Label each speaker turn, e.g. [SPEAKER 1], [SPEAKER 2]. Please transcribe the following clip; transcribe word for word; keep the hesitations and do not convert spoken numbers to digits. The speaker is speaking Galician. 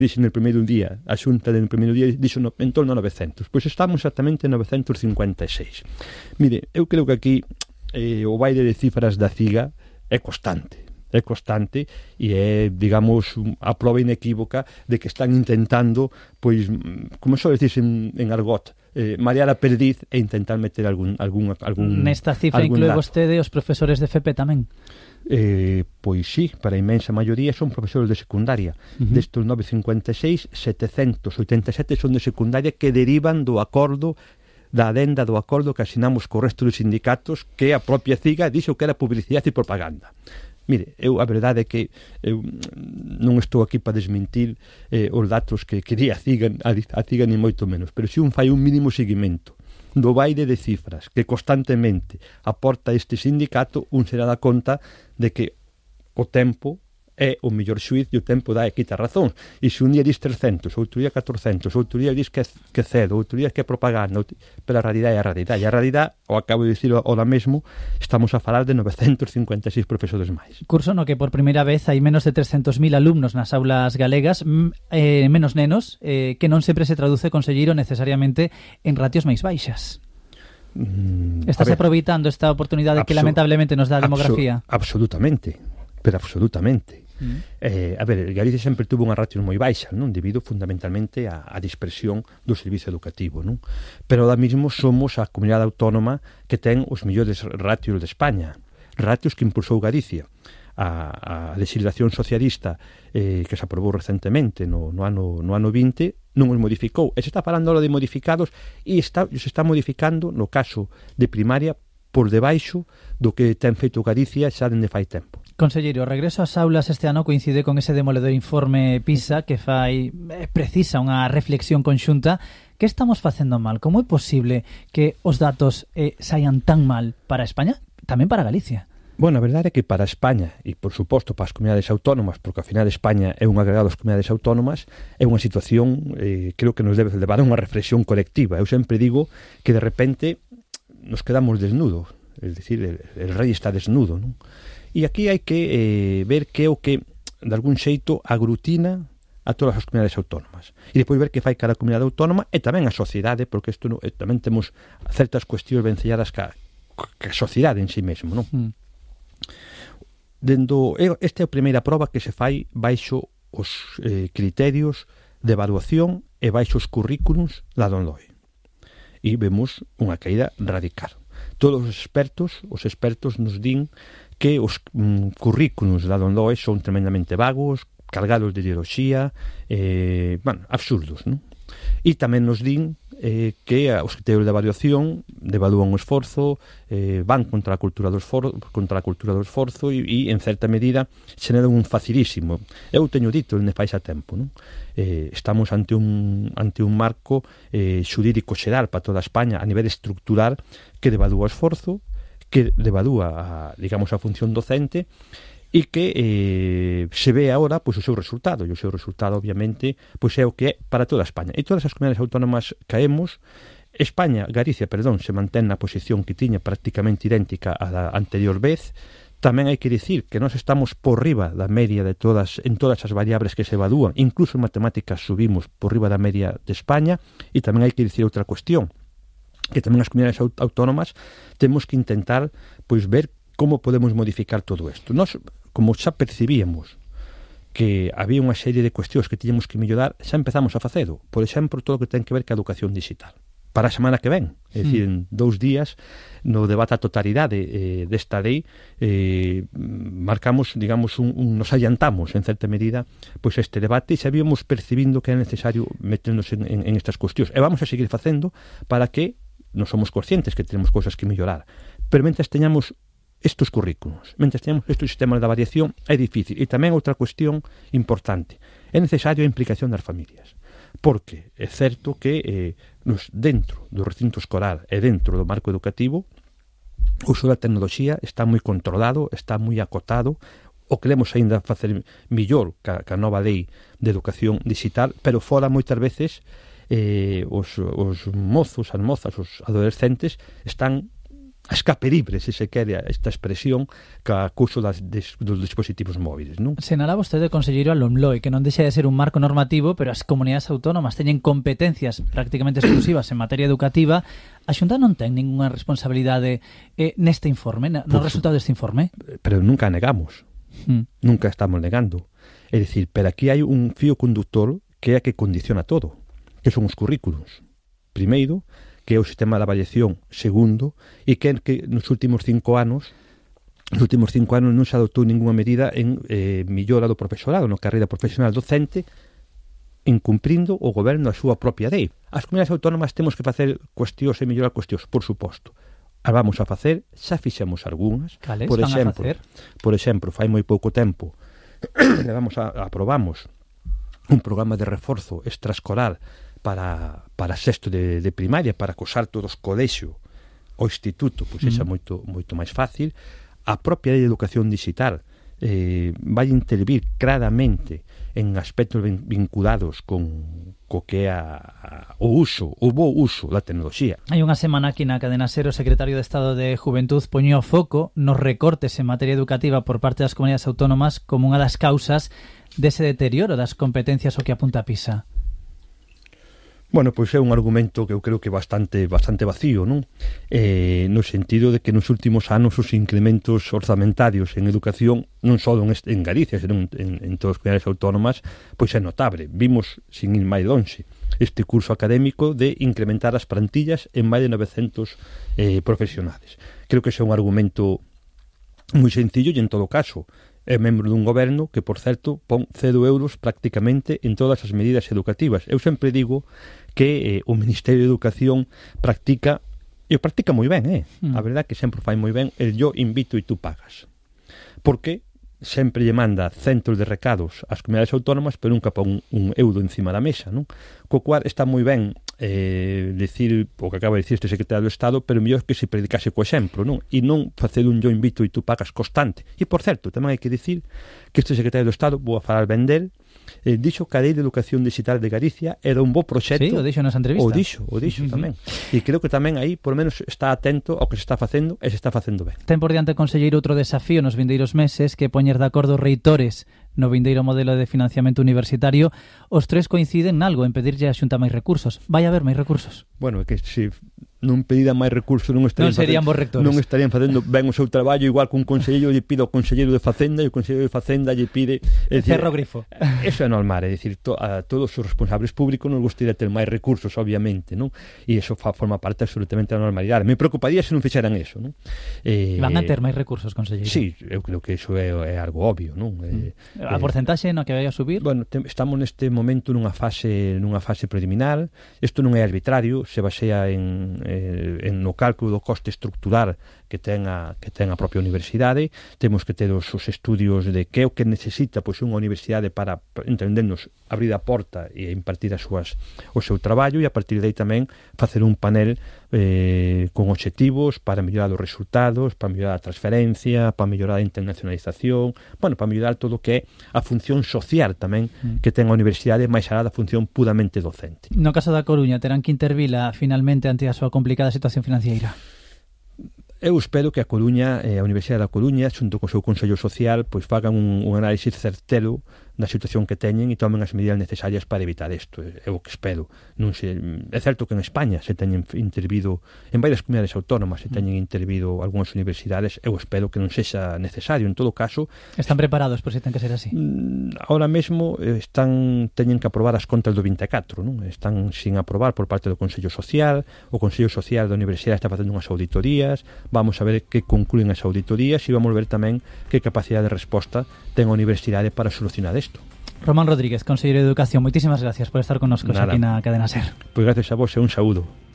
[SPEAKER 1] Dixo no primeiro día, a xunta no primeiro día dixo no, en torno a novecentos. Pois estamos exactamente en novecentos cincuenta e seis. Mire, eu creo que aquí eh, o baile de cifras da C I G A é constante. É constante e é, digamos, a prova inequívoca de que están intentando, pois, como só decís en, en argot, eh, marear a perdiz e intentar meter algún... algún, algún
[SPEAKER 2] Nesta cifra
[SPEAKER 1] algún
[SPEAKER 2] inclúe
[SPEAKER 1] dato.
[SPEAKER 2] vostede os profesores de F P tamén?
[SPEAKER 1] Eh, pois sí, para a inmensa maioría son profesores de secundaria. Uh-huh. Destos novecentos cincuenta e seis, setecentos oitenta e sete son de secundaria que derivan do acordo da adenda do acordo que asinamos co resto dos sindicatos, que a propia C I G A dixo que era publicidade e propaganda. Mire, eu a verdade é que eu non estou aquí para desmentir eh, os datos que quería a C I G A, a C I G A ni moito menos, pero se un fai un mínimo seguimento do baile de cifras que constantemente aporta este sindicato, un será da conta de que o tempo é o mellor xuiz e o tempo dá e quita razón. E se un día dis trescentos, outro día catorcentos, outro día dis que, que cedo, outro día que é propaganda, outro... pero a realidade é a realidade. E a realidade, o acabo de dicir ahora mesmo, estamos a falar de novecentos cincuenta e seis profesores máis.
[SPEAKER 2] Curso no que por primeira vez hai menos de trescentos mil alumnos nas aulas galegas, eh, menos nenos, eh, que non sempre se traduce, conselleiro, necesariamente en ratios máis baixas. Mm, Estás aproveitando esta oportunidade que lamentablemente nos dá a demografía?
[SPEAKER 1] Abso- absolutamente, pero absolutamente. Mm. Eh, a ver, Galicia sempre tuvo unha ratio moi baixa, non? Debido fundamentalmente á, á dispersión do servizo educativo, non? Pero ahora mismo somos a comunidade autónoma que ten os mellores ratios de España, ratios que impulsou Galicia. A, a legislación socialista eh, que se aprobou recentemente no, no, ano, no ano vinte non os modificou, e se está falando ahora de modificados e está, se está modificando no caso de primaria por debaixo do que ten feito Galicia xa dende fai tempo.
[SPEAKER 2] Conselleiro, o regreso ás aulas este ano coincide con ese demoledor informe PISA que fai eh, precisa unha reflexión conxunta. Que estamos facendo mal? Como é posible que os datos eh, saian tan mal para España, tamén para Galicia?
[SPEAKER 1] Bueno, a verdade é que para España e, por suposto, para as comunidades autónomas, porque ao final España é un agregado das comunidades autónomas, é unha situación, eh, creo que nos debe levar a unha reflexión colectiva. Eu sempre digo que de repente nos quedamos desnudos, é dicir, el, el rei está desnudo, non? E aquí hai que eh, ver que é o que, de algún xeito, aglutina a todas as comunidades autónomas. E depois ver que fai cada comunidade autónoma e tamén a sociedade, porque isto no, eh, tamén temos certas cuestións vencelladas ca, ca sociedade en sí mesmo, non? Mm. Dendo, esta é a primeira proba que se fai baixo os eh, criterios de evaluación e baixo os currículums da DONLOE. E vemos unha caída radical. Todos os expertos, os expertos nos din que os mm, currículums da DONLOE son tremendamente vagos, cargados de ideoloxía, eh, bueno, absurdos, non? E tamén nos din eh, que os criterios de evaluación devalúan o esforzo, eh, van contra a cultura do esforzo, contra a cultura do esforzo e, e en certa medida xeneran un facilísimo. Eu teño dito en fai xa tempo, non? Eh, estamos ante un ante un marco eh, xurídico xeral para toda España a nivel estructural que devalúa o esforzo, que devalúa a, digamos, a función docente e que eh, se ve agora pois, o seu resultado, e o seu resultado obviamente pois, é o que é para toda España. E todas as comunidades autónomas caemos. España, Galicia, perdón, se mantén na posición que tiña prácticamente idéntica á da anterior vez. Tamén hai que dicir que nós estamos por riba da media de todas, en todas as variables que se evalúan, incluso en matemáticas subimos por riba da media de España. E tamén hai que dicir outra cuestión, que tamén as comunidades autónomas temos que intentar pois ver como podemos modificar todo isto. Nós, como xa percibíamos que había unha serie de cuestións que tiñamos que mellorar, xa empezamos a facelo. Por exemplo, todo o que ten que ver ca educación digital. Para a semana que ven, é dicir, en dous días, no debate a totalidade eh, desta lei, eh, marcamos, digamos, un, un, nos adiantamos, en certa medida, pois este debate, e xa habíamos percibindo que era necesario meternos en, en, en estas cuestións. E vamos a seguir facendo para que non somos conscientes que tenemos cousas que mellorar. Pero mentres teñamos estos currículos, mentres teñamos estes sistemas de variación, é difícil. E tamén outra cuestión importante, é necesario a implicación das familias, porque é certo que eh, nos, dentro do recinto escolar e dentro do marco educativo o uso da tecnoloxía está moi controlado, está moi acotado. O que lemos aínda facer millor ca, ca nova lei de educación digital, pero fora moitas veces eh, os, os mozos, as mozas, os adolescentes están a escape libre, se se quere esta expresión, ca couso das, des, dos dispositivos móviles, non?
[SPEAKER 2] Senala vostede, conselleiro, a LOMLOE, que non deixa de ser un marco normativo, pero as comunidades autónomas teñen competencias prácticamente exclusivas en materia educativa. A Xunta non ten ninguna responsabilidade eh, neste informe, no
[SPEAKER 1] Por
[SPEAKER 2] resultado deste informe?
[SPEAKER 1] Pero nunca negamos,
[SPEAKER 2] Hmm.
[SPEAKER 1] nunca estamos negando. É dicir, pero aquí hai un fío conductor que é a que condiciona todo, que son os currículos. Primeiro, que é o sistema de avaliación. Segundo, e que, que nos últimos cinco anos nos últimos cinco anos non se adoptou ninguna medida en eh, millora do profesorado, na carreira profesional docente, incumprindo o goberno a súa propia lei. As comunidades autónomas temos que facer cuestións e mellorar cuestións, por suposto. As vamos a facer, xa fixemos algunhas.
[SPEAKER 2] Cales
[SPEAKER 1] por
[SPEAKER 2] van
[SPEAKER 1] exemplo,
[SPEAKER 2] a facer?
[SPEAKER 1] Por exemplo, fai moi pouco tempo levamos a, aprobamos un programa de reforzo extraescolar para, para sexto de, de primaria, para acosar todos colexio o instituto, pois é mm. moito, moito máis fácil. A propia lei de educación digital eh, vai intervir claramente en aspectos vinculados con co que é a, a, o uso, o bo uso da tecnoloxía.
[SPEAKER 2] Hai unha semana aquí na cadena SER o secretario de Estado de Juventud poñía o foco nos recortes en materia educativa por parte das comunidades autónomas como unha das causas dese deterioro das competencias o que apunta a PISA.
[SPEAKER 1] Bueno, pois é un argumento que eu creo que bastante bastante vacío, non? Eh, no sentido de que nos últimos anos os incrementos orzamentarios en educación, non só en, en Galicia, senón en, en todas as comunidades autónomas, pois é notable. Vimos, sin ir máis longe, este curso académico de incrementar as plantillas en máis de novecentos eh, profesionales. Creo que ese é un argumento moi sencillo e, en todo caso, é membro dun goberno que, por certo, pon cero euros prácticamente en todas as medidas educativas. Eu sempre digo que eh, o Ministerio de Educación practica, e o practica moi ben, eh? Mm. A verdade que sempre fai moi ben el yo invito e tú pagas. Porque sempre lle manda centros de recados ás comunidades autónomas, pero nunca pon un, un euro encima da mesa, non? Co cual está moi ben eh, decir o que acaba de dicir este secretario do Estado, pero mellor que se predicase co exemplo, non? E non facer un yo invito e tú pagas constante. E, por certo, tamén hai que dicir que este secretario do Estado, vou a falar ben del, eh, dixo que a Lei de Educación Digital de Galicia era un bo proxecto.
[SPEAKER 2] Sí, o dixo nas entrevistas.
[SPEAKER 1] O dixo, o dixo uh-huh. tamén. E creo que tamén aí, por menos, está atento ao que se está facendo e se está facendo ben.
[SPEAKER 2] Ten por diante, conselleiro, outro desafío nos vindeiros meses, que poñer de acordo reitores no vindeiro modelo de financiamento universitario. Os tres coinciden nalgo, en pedirlle a Xunta máis recursos. Vai haber máis recursos?
[SPEAKER 1] Bueno, é que se non pediran máis recursos non estarían,
[SPEAKER 2] non serían
[SPEAKER 1] facendo,
[SPEAKER 2] vos rectores.
[SPEAKER 1] Non estarían facendo ben o seu traballo, igual que un conselleiro lle pide ao conselleiro de Facenda e o conselleiro de Facenda lle pide...
[SPEAKER 2] Cerro grifo.
[SPEAKER 1] Eso é normal, é dicir, to, a todos os responsables públicos nos gustaría ter máis recursos, obviamente, non? E eso fa, forma parte absolutamente da normalidade. Me preocuparía se non fixeran eso, non?
[SPEAKER 2] Eh, Van a ter máis recursos, conselleiro?
[SPEAKER 1] Sí, eu creo que eso é, é algo obvio, non? Eh,
[SPEAKER 2] a porcentaxe no que vai a subir?
[SPEAKER 1] Bueno, te, estamos neste momento nunha fase nunha fase preliminar. Isto non é arbitrario, se basea en, eh, en no cálculo do coste estructural que ten a, que ten a propia universidade. Temos que ter os, os estudios de que é o que necesita pois unha universidade para, entendernos, abrir a porta e impartir as súas, o seu traballo, e a partir de aí tamén facer un panel eh, con obxectivos para mellorar os resultados, para mellorar a transferencia, para mellorar a internacionalización, bueno, para mellorar todo o que é a función social tamén mm. que ten a universidade, máis alá da función puramente docente.
[SPEAKER 2] No caso da Coruña, terán que intervila finalmente ante a súa complicada situación financiera?
[SPEAKER 1] Eu espero que a Coruña, eh, a Universidade da Coruña, xunto co seu Consello Social, pois fagan un, un análisis certero da situación que teñen e tomen as medidas necesarias para evitar isto. É o que espero. Non se, é certo que en España se teñen intervido, en varias comunidades autónomas se teñen intervido algunhas universidades. Eu espero que non sexa necesario. En todo caso...
[SPEAKER 2] Están preparados por se ten que ser así?
[SPEAKER 1] Ahora mesmo están teñen que aprobar as contas do vinte e catro, non? Están sin aprobar por parte do Consello Social. O Consello Social da Universidade está facendo unhas auditorías. Vamos a ver que concluen as auditorías e vamos ver tamén que capacidade de resposta ten a universidade para solucionar isto.
[SPEAKER 2] Román Rodríguez, conselleiro de Educación, moitísimas gracias por estar connosco aquí na Cadena SER.
[SPEAKER 1] Pois gracias a vos e un saúdo.